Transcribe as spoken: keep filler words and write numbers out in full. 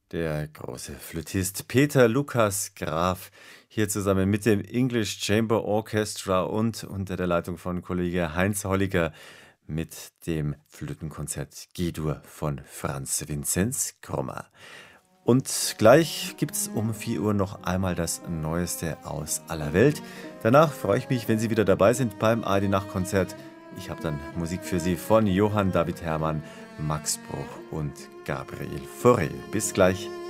Der große Flötist Peter Lukas Graf hier zusammen mit dem English Chamber Orchestra und unter der Leitung von Kollege Heinz Holliger mit dem Flötenkonzert G-Dur von Franz Vinzenz Krommer. Und gleich gibt's um vier Uhr noch einmal das Neueste aus aller Welt. Danach freue ich mich, wenn Sie wieder dabei sind beim A R D-Nachtkonzert. Ich habe dann Musik für Sie von Johann David Herrmann, Max Bruch und Gabriel Fauré. Bis gleich.